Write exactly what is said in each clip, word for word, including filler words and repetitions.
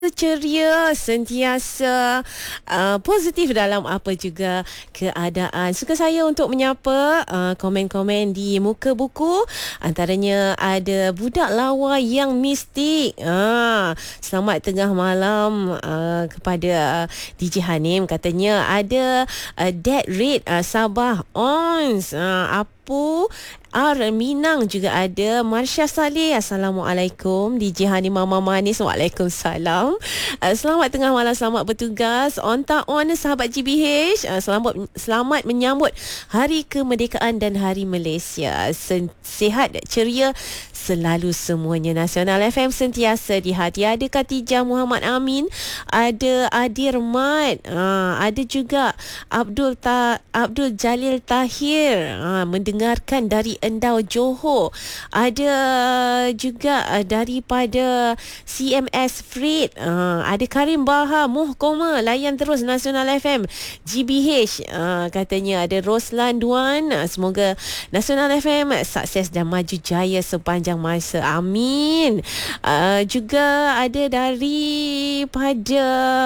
Ceria, sentiasa uh, positif dalam apa juga keadaan. Suka saya untuk menyapa uh, komen-komen di muka buku. Antaranya ada budak lawa yang mistik. Uh, selamat tengah malam uh, kepada uh, D J Hanim. Katanya ada uh, dead rate uh, Sabah ons. Uh, apa R Minang juga ada. Marsha Saleh, Assalamualaikum. D J Hani Mama Manis, Waalaikumsalam. uh, Selamat tengah malam, selamat bertugas. On tak on sahabat G B H, uh, Selamat selamat menyambut Hari Kemerdekaan dan Hari Malaysia. Sen- Sihat, ceria selalu semuanya. Nasional F M sentiasa di hati. Ada Khatijah Muhammad Amin, ada Adir Mat, uh, ada juga Abdul Ta- Abdul Jalil Tahir, uh, mendengarkan dari Endau Johor. Ada juga uh, daripada C M S Freight, uh, ada Karim Baha Muhkoma, layan terus Nasional F M. G B H, uh, katanya ada Roslan Duan, uh, semoga Nasional F M sukses dan maju jaya sepanjang masa. Amin. Uh, juga ada daripada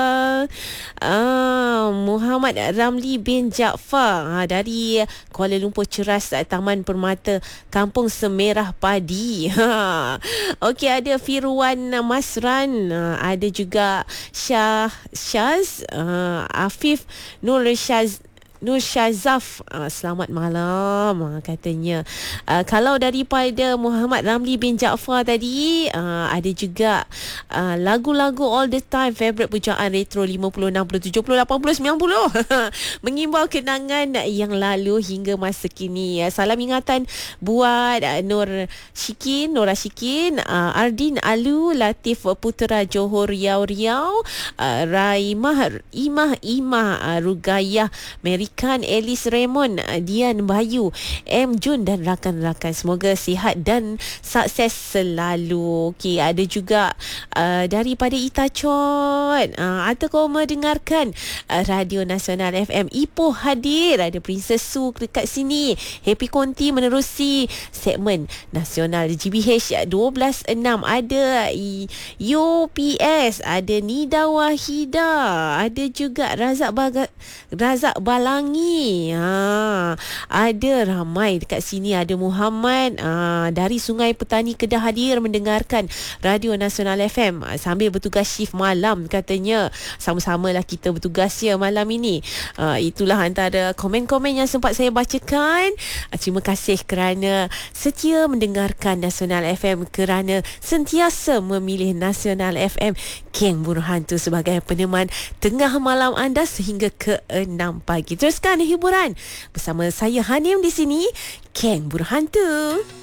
uh, Muhammad Ramli bin Jaafar, uh, dari Kuala Lumpur Ceras, uh, Taman Permata Kampung Semerah Padi. Ha. Okey, ada Firwan Masran, uh, ada juga Syah Syaz, uh, Afif Nur Syaz Nur Syazaf, uh, selamat malam, uh, katanya. Uh, kalau daripada Muhammad Ramli bin Jaafar tadi, uh, ada juga uh, lagu-lagu all the time, favorite pujaan retro lima puluh, enam puluh, tujuh puluh, lapan puluh, sembilan puluh. Mengimbau kenangan yang lalu hingga masa kini. Uh, salam ingatan buat uh, Nur Syikin, Nora Syikin, uh, Ardin Alu, Latif Putera Johor Riau Riau, uh, Raimah Imah Imah, uh, Rugayah Mary Kan, Elis Raymond, Dian Bayu, M Jun dan rakan-rakan. Semoga sihat dan sukses selalu. Okey, ada juga uh, daripada Itachon, uh, atau kau mendengarkan uh, Radio Nasional F M. Ipoh hadir, ada Princess Su dekat sini. Happy Konti menerusi segmen Nasional. G B H dua belas enam ada U P S, ada Nida Wahida, ada juga Razak Baga, Razak Balang. Ha, ada ramai dekat sini. Ada Muhammad ha, dari Sungai Petani Kedah hadir mendengarkan Radio Nasional F M sambil bertugas shift malam, katanya. Sama-samalah kita bertugas ya malam ini. Ha, itulah antara komen-komen yang sempat saya bacakan. Ha, terima kasih kerana setia mendengarkan Nasional F M, kerana sentiasa memilih Nasional F M King Burhantu sebagai peneman tengah malam anda sehingga ke enam pagi. Teruskan hiburan bersama saya Hanim di sini, King Burhantu.